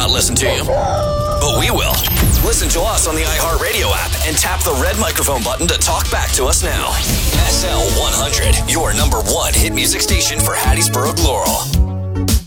not listen to you, but we will. Listen to us on the iHeartRadio app and tap the red microphone button to talk back to us now. SL100, your number one hit music station for Hattiesburg, Laurel.